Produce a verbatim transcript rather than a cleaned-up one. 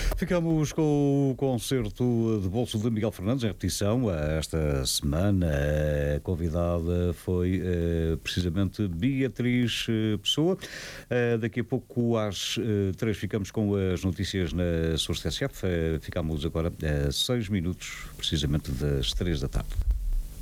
Ficamos com o concerto de bolso de Miguel Fernandes, em repetição, esta semana. A convidada foi uh, precisamente Beatriz Pessoa. Uh, daqui a pouco, às uh, três, ficamos com as notícias na sua S F. Uh, ficamos agora a seis minutos, precisamente das três da tarde.